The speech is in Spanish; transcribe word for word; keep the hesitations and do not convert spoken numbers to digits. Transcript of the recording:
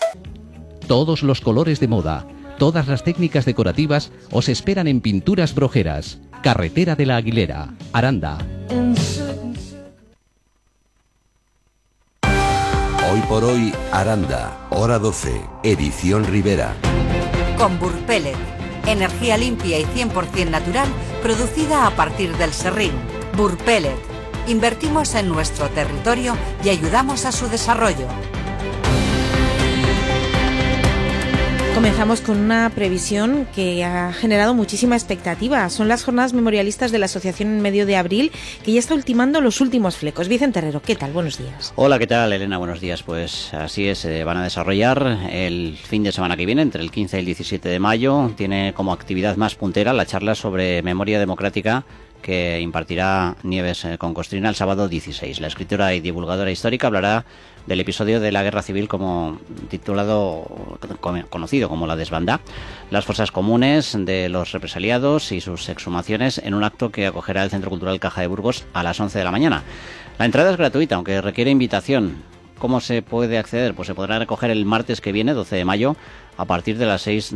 Todos los colores de moda, todas las técnicas decorativas os esperan en Pinturas Brojeras, Carretera de la Aguilera, Aranda. Hoy por hoy, Aranda, hora doce, edición Rivera. Con Burpellet, energía limpia y cien por ciento natural, producida a partir del serrín. Burpellet, invertimos en nuestro territorio y ayudamos a su desarrollo. Comenzamos con una previsión que ha generado muchísima expectativa. Son las jornadas memorialistas de la Asociación en medio de abril, que ya está ultimando los últimos flecos. Vicente Herrero, ¿qué tal? Buenos días. Hola, ¿qué tal, Elena? Buenos días. Pues así es, se van a desarrollar el fin de semana que viene, entre el quince y el diecisiete de mayo. Tiene como actividad más puntera la charla sobre memoria democrática que impartirá Nieves con Costrina el sábado dieciséis. La escritora y divulgadora histórica hablará del episodio de la Guerra Civil como titulado, conocido como la Desbandá, las fuerzas comunes de los represaliados y sus exhumaciones, en un acto que acogerá el Centro Cultural Caja de Burgos a las once de la mañana. La entrada es gratuita, aunque requiere invitación. ¿Cómo se puede acceder? Pues se podrá recoger el martes que viene, doce de mayo, a partir de las seis